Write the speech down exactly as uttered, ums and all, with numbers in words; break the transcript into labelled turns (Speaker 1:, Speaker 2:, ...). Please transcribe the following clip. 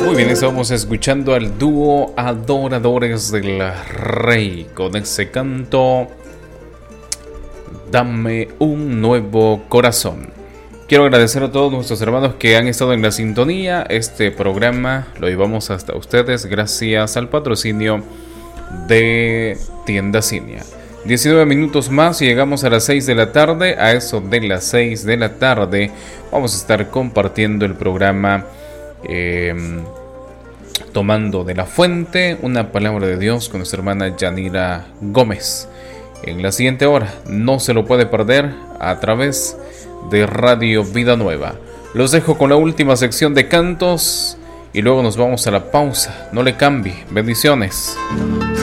Speaker 1: Muy bien, estamos escuchando al dúo Adoradores del Rey con ese canto Dame un nuevo corazón. Quiero agradecer a todos nuestros hermanos que han estado en la sintonía. Este programa lo llevamos hasta ustedes gracias al patrocinio de Tienda Cinia. diecinueve minutos más y llegamos a las seis de la tarde. A eso de las seis de la tarde vamos a estar compartiendo el programa eh, Tomando de la Fuente, una palabra de Dios con nuestra hermana Yanira Gómez. En la siguiente hora, no se lo puede perder a través de Radio Vida Nueva. Los dejo con la última sección de cantos y luego nos vamos a la pausa. No le cambie. Bendiciones.